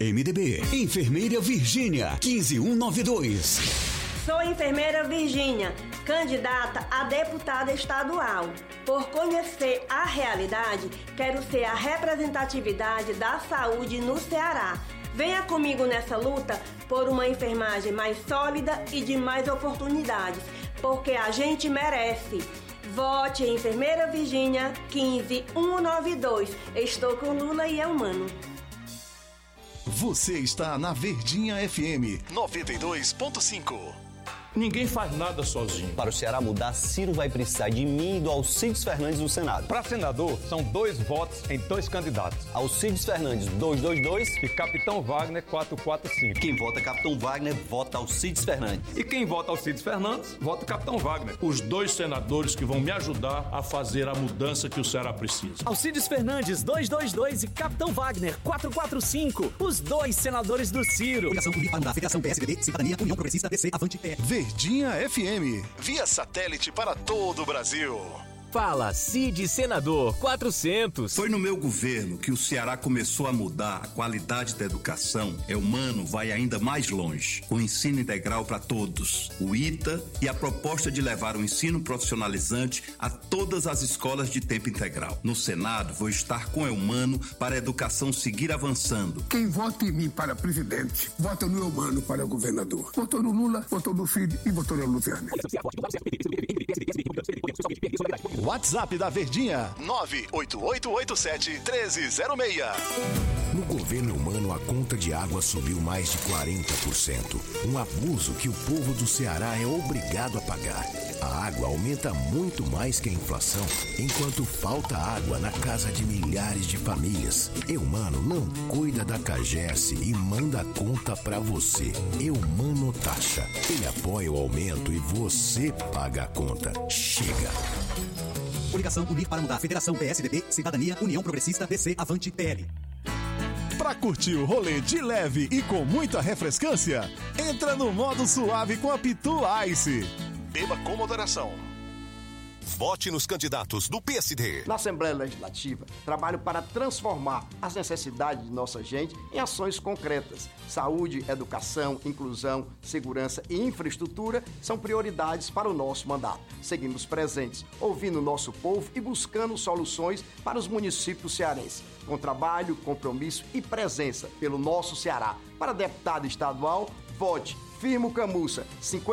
MDB, enfermeira Virgínia, 15192. Sou enfermeira Virgínia, candidata a deputada estadual. Por conhecer a realidade, quero ser a representatividade da saúde no Ceará. Venha comigo nessa luta por uma enfermagem mais sólida e de mais oportunidades, porque a gente merece. Vote em Enfermeira Virgínia 15192. Estou com Lula e é humano. Você está na Verdinha FM 92.5. Ninguém faz nada sozinho. Para o Ceará mudar, Ciro vai precisar de mim e do Alcides Fernandes no Senado. Para senador, são 2 votos em 2 candidatos. Alcides Fernandes, 222. E Capitão Wagner, 445. Quem vota Capitão Wagner, vota Alcides Fernandes. E quem vota Alcides Fernandes, vota Capitão Wagner. Os 2 senadores que vão me ajudar a fazer a mudança que o Ceará precisa. Alcides Fernandes, 222 e Capitão Wagner, 445. Os 2 senadores do Ciro. Coligação Unida da Federação PSDB, Cidadania, União Progressista, DC, Avante, Verdinha FM, via satélite para todo o Brasil. Fala, Cid Senador 400. Foi no meu governo que o Ceará começou a mudar a qualidade da educação. Humano vai ainda mais longe, com ensino integral para todos, o ITA e a proposta de levar o ensino profissionalizante a todas as escolas de tempo integral. No Senado, vou estar com Humano para a educação seguir avançando. Quem vota em mim para presidente, vota no Humano para governador. Votou no Lula, votou no Filho e votou no Luciano. WhatsApp da Verdinha, 98887-1306. No governo Humano, a conta de água subiu mais de 40%. Um abuso que o povo do Ceará é obrigado a pagar. A água aumenta muito mais que a inflação, enquanto falta água na casa de milhares de famílias. Humano não cuida da CAGES e manda a conta pra você. Humano taxa. Ele apoia o aumento e você paga a conta. Chega! Coligação Unir para Mudar, Federação PSDB, Cidadania, União Progressista, DC, Avante, PL. Pra curtir o rolê de leve e com muita refrescância, entra no modo suave com a Pitu Ice. Beba com moderação. Vote nos candidatos do PSD. Na Assembleia Legislativa, trabalho para transformar as necessidades de nossa gente em ações concretas. Saúde, educação, inclusão, segurança e infraestrutura são prioridades para o nosso mandato. Seguimos presentes, ouvindo o nosso povo e buscando soluções para os municípios cearenses. Com trabalho, compromisso e presença pelo nosso Ceará. Para deputado estadual, vote Firmo Camussa,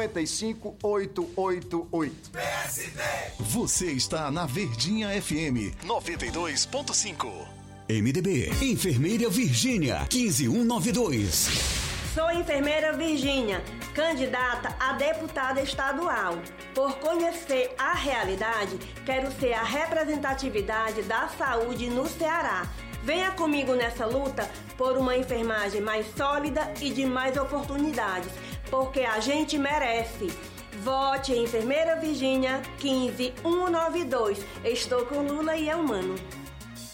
55888. PSD! Você está na Verdinha FM 92.5. MDB, enfermeira Virgínia, 15192. Sou enfermeira Virgínia, candidata a deputada estadual. Por conhecer a realidade, quero ser a representatividade da saúde no Ceará. Venha comigo nessa luta por uma enfermagem mais sólida e de mais oportunidades, porque a gente merece. Vote em Enfermeira Virgínia 15192. Estou com Lula e é humano.